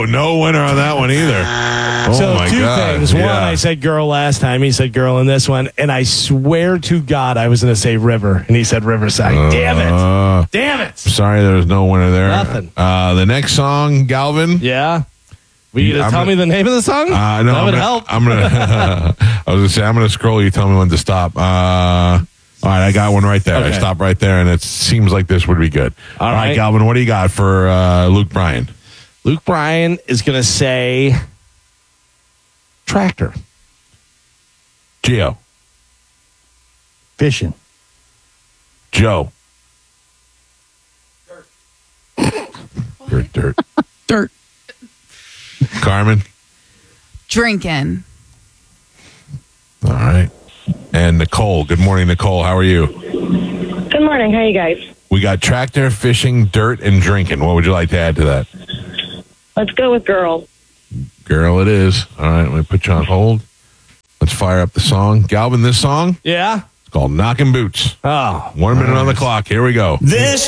no winner on that one either. So my two God. things. One, Yeah. I said girl last time. He said girl in this one. And I swear to God I was going to say river. And he said Riverside. Damn it. Damn it. Sorry, there was no winner there. Nothing. The next song, Galvin. Yeah. Were you going to I'm tell gonna- me the name of the song? No, that would help. I was gonna say I'm gonna scroll. You tell me when to stop. All right, I got one right there. Okay. I stopped right there, and it seems like this would be good. All right, right. Galvin, what do you got for Luke Bryan? Luke Bryan is going to say tractor. Gio, Fishing. Joe, dirt, Dirt. Carmen. Drinking. All right, and Nicole. Good morning, Nicole. How are you? Good morning. How are you guys? We got tractor, fishing, dirt, and drinking. What would you like to add to that? Let's go with girl. Girl, it is. All right, let me put you on hold. Let's fire up the song. Galvin, this song, Yeah. it's called Knockin' Boots. Oh. 1 minute on the clock. Here we go. This